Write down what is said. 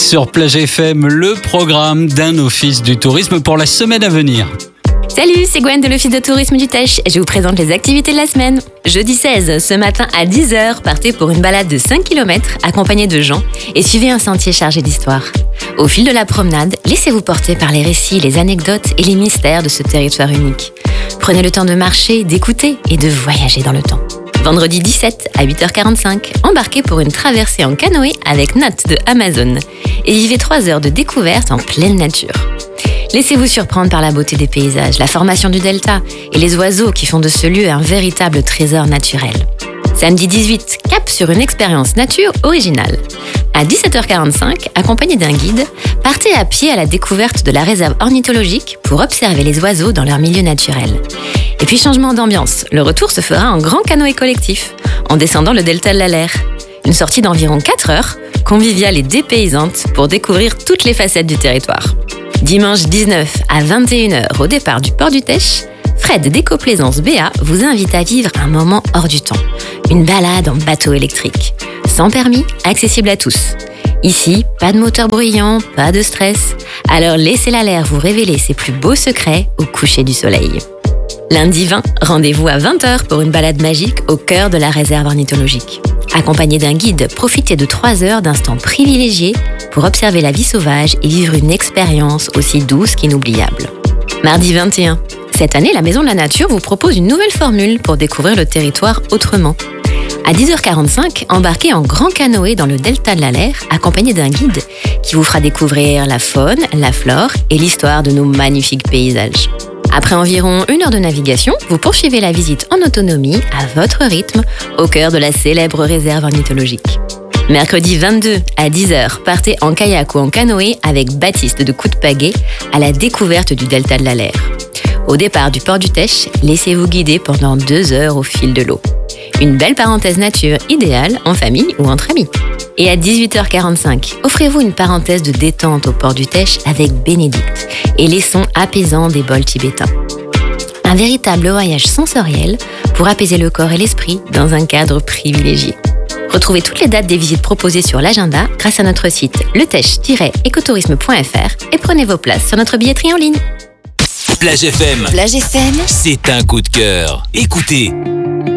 sur Plage FM, le programme d'un office du tourisme pour la semaine à venir. Salut, c'est Gwen de l'Office de tourisme du Teche et je vous présente les activités de la semaine. Jeudi 16, ce matin à 10h, partez pour une balade de 5 km accompagnée de Jean et suivez un sentier chargé d'histoire. Au fil de la promenade, laissez-vous porter par les récits, les anecdotes et les mystères de ce territoire unique. Prenez le temps de marcher, d'écouter et de voyager dans le temps. Vendredi 17 à 8h45, embarquez pour une traversée en canoë avec Nat de Amazon et vivez 3 heures de découverte en pleine nature. Laissez-vous surprendre par la beauté des paysages, la formation du delta et les oiseaux qui font de ce lieu un véritable trésor naturel. Samedi 18, cap sur une expérience nature originale. À 17h45, accompagné d'un guide, partez à pied à la découverte de la réserve ornithologique pour observer les oiseaux dans leur milieu naturel. Et puis changement d'ambiance, le retour se fera en grand canoë collectif, en descendant le delta de l'Aller. Une sortie d'environ 4 heures, conviviale et dépaysante pour découvrir toutes les facettes du territoire. Dimanche 19 à 21h au départ du port du Teche, Fred d'Éco-Plaisance BA vous invite à vivre un moment hors du temps. Une balade en bateau électrique. Sans permis, accessible à tous. Ici, pas de moteur bruyant, pas de stress. Alors laissez l'air vous révéler ses plus beaux secrets au coucher du soleil. Lundi 20, rendez-vous à 20h pour une balade magique au cœur de la réserve ornithologique. Accompagné d'un guide, profitez de 3 heures d'instants privilégiés pour observer la vie sauvage et vivre une expérience aussi douce qu'inoubliable. Mardi 21, cette année, la Maison de la Nature vous propose une nouvelle formule pour découvrir le territoire autrement. À 10h45, embarquez en grand canoë dans le delta de l'Aller, accompagné d'un guide qui vous fera découvrir la faune, la flore et l'histoire de nos magnifiques paysages. Après environ 1 heure de navigation, vous poursuivez la visite en autonomie, à votre rythme, au cœur de la célèbre réserve ornithologique. Mercredi 22 à 10h, partez en kayak ou en canoë avec Baptiste de Coup de Pagaie à la découverte du delta de l'Aller. Au départ du port du Teche, laissez-vous guider pendant 2 heures au fil de l'eau. Une belle parenthèse nature idéale en famille ou entre amis. Et à 18h45, offrez-vous une parenthèse de détente au port du Teche avec Bénédicte et les sons apaisants des bols tibétains. Un véritable voyage sensoriel pour apaiser le corps et l'esprit dans un cadre privilégié. Retrouvez toutes les dates des visites proposées sur l'agenda grâce à notre site letech-ecotourisme.fr et prenez vos places sur notre billetterie en ligne. Plage FM. Plage FM. C'est un coup de cœur. Écoutez.